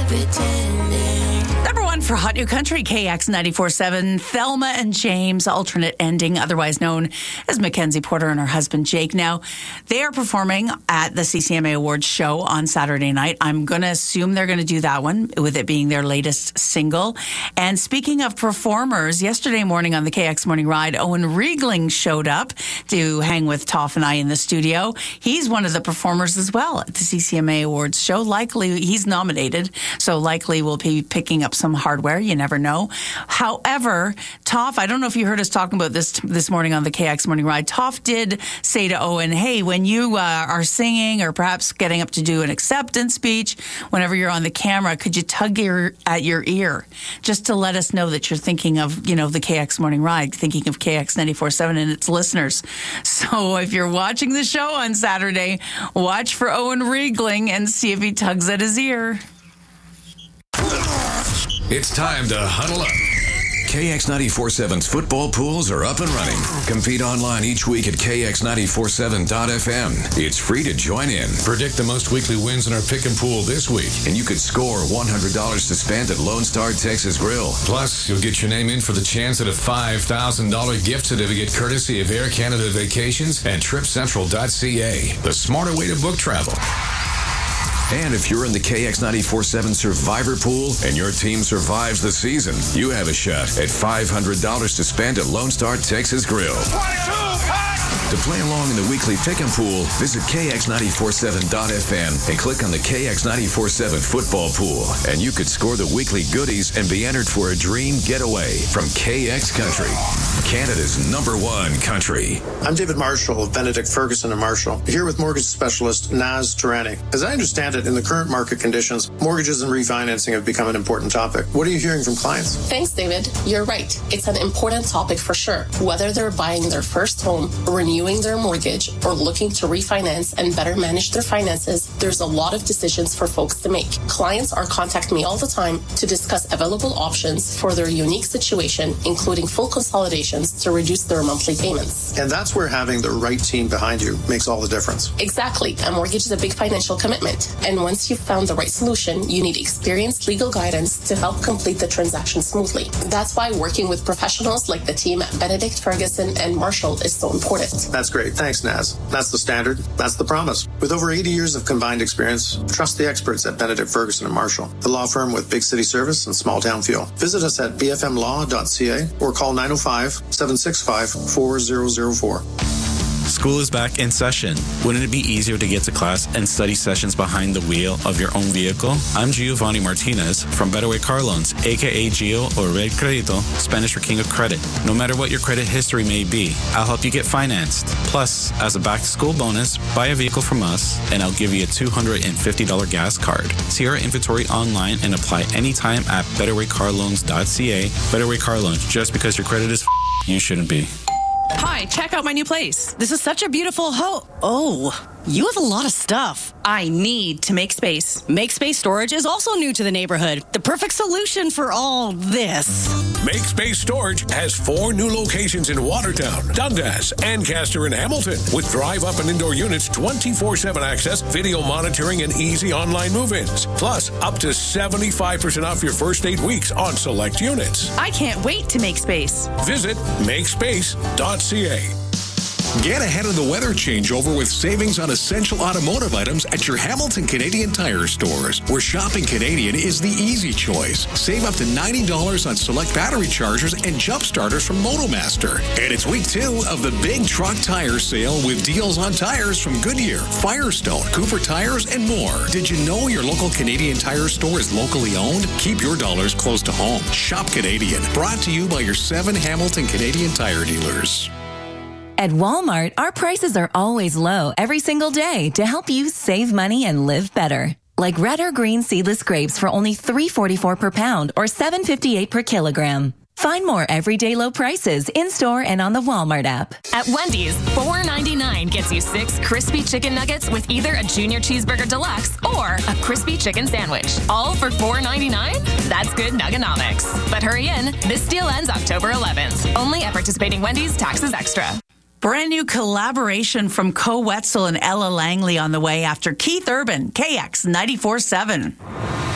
pretending. Number one for Hot New Country, KX 94.7, Thelma and James, alternate ending, otherwise known as Mackenzie Porter and her husband Jake. Now, they are performing at the CCMA Awards show on Saturday night. I'm going to assume they're going to do that one, with it being their latest single. And speaking of performers, yesterday morning on the KX Morning Ride, Owen Riegling showed up to hang with Toff and I in the studio. He's one of the performers as well at the CCMA Awards show. Likely, he's nominated, so likely we'll be picking up some hardware. You never know. However, Toff, I don't know if you heard us talking about this morning on the KX Morning Ride. Toff did say to Owen, hey, when you are singing or perhaps getting up to do an acceptance speech, whenever you're on the camera, could you tug at your ear just to let us know that you're thinking of, the KX Morning Ride, thinking of KX 94.7 and its listeners. So if you're watching the show on Saturday, watch for Owen Riegling and see if he tugs at his ear. It's time to huddle up. KX 94.7's football pools are up and running. Compete online each week at kx947.fm. It's free to join in. Predict the most weekly wins in our pick and pool this week, and you could score $100 to spend at Lone Star Texas Grill. Plus, you'll get your name in for the chance at a $5,000 gift certificate courtesy of Air Canada Vacations and TripCentral.ca. The smarter way to book travel. And if you're in the KX 94.7 Survivor Pool and your team survives the season, you have a shot at $500 to spend at Lone Star Texas Grill. 22 To play along in the weekly pick and pool, visit kx947.fm and click on the KX 94.7 football pool. And you could score the weekly goodies and be entered for a dream getaway from KX Country, Canada's #1 country. I'm David Marshall of Benedict Ferguson and Marshall, here with mortgage specialist Naz Tarani. As I understand it, in the current market conditions, mortgages and refinancing have become an important topic. What are you hearing from clients? Thanks, David. You're right. It's an important topic for sure. Whether they're buying their first home, renewing their mortgage, or looking to refinance and better manage their finances, there's a lot of decisions for folks to make. Clients are contacting me all the time to discuss available options for their unique situation, including full consolidations to reduce their monthly payments. And that's where having the right team behind you makes all the difference. Exactly. A mortgage is a big financial commitment. And once you've found the right solution, you need experienced legal guidance to help complete the transaction smoothly. That's why working with professionals like the team at Benedict Ferguson and Marshall is so important. That's great. Thanks, Naz. That's the standard. That's the promise. With over 80 years of combined experience, trust the experts at Benedict Ferguson and Marshall, the law firm with big city service and small town feel. Visit us at bfmlaw.ca or call 905-765-4004. School is back in session. Wouldn't it be easier to get to class and study sessions behind the wheel of your own vehicle? I'm Giovanni Martinez from Better Way Car Loans, aka Gio or Red Credito, Spanish for King of Credit. No matter what your credit history may be, I'll help you get financed. Plus, as a back-to-school bonus, buy a vehicle from us and I'll give you a $250 gas card. See our inventory online and apply anytime at betterwaycarloans.ca. Better Way Car Loans. Just because your credit is you shouldn't be. Hi, check out my new place. This is such a beautiful Oh, you have a lot of stuff. I need to make space. Make Space Storage is also new to the neighborhood. The perfect solution for all this. Make Space Storage has 4 new locations in Watertown, Dundas, Ancaster, and Hamilton, with drive-up and indoor units, 24/7 access, video monitoring, and easy online move-ins. Plus, up to 75% off your first 8 weeks on select units. I can't wait to make space. Visit makespace.ca. Get ahead of the weather changeover with savings on essential automotive items at your Hamilton Canadian Tire stores, where shopping Canadian is the easy choice. Save up to $90 on select battery chargers and jump starters from Motomaster. And it's week 2 of the big truck tire sale with deals on tires from Goodyear, Firestone, Cooper Tires, and more. Did you know your local Canadian Tire store is locally owned? Keep your dollars close to home. Shop Canadian. Brought to you by your 7 Hamilton Canadian Tire dealers. At Walmart, our prices are always low every single day to help you save money and live better. Like red or green seedless grapes for only $3.44 per pound or $7.58 per kilogram. Find more everyday low prices in-store and on the Walmart app. At Wendy's, $4.99 gets you 6 crispy chicken nuggets with either a Junior Cheeseburger Deluxe or a crispy chicken sandwich. All for $4.99? That's good Nugganomics. But hurry in. This deal ends October 11th. Only at participating Wendy's, taxes extra. Brand new collaboration from Co Wetzel and Ella Langley on the way after Keith Urban, KX 94.7.